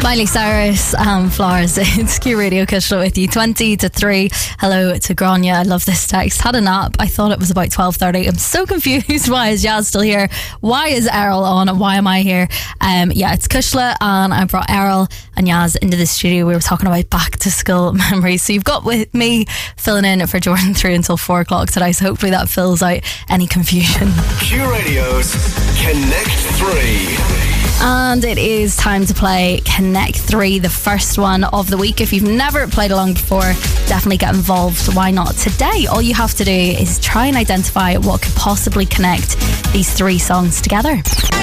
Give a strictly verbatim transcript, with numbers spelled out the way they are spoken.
Miley Cyrus and Flowers. It's Q Radio Cushla with you, twenty to three. Hello to Grania. I love this text. Had a nap. I thought it was about twelve thirty. I'm so confused. Why is Yaz still here? Why is Errol on and why am I here? Um, yeah, it's Cushla and I brought Errol and Yaz into the studio. We were talking about back to school memories. So you've got with me filling in for Jordan through until four o'clock today. So hopefully that fills out any confusion. Q Radio's Connect three. And it is time to play Connect three, the first one of the week. If you've never played along before, definitely get involved. Why not? Today, all you have to do is try and identify what could possibly connect these three songs together.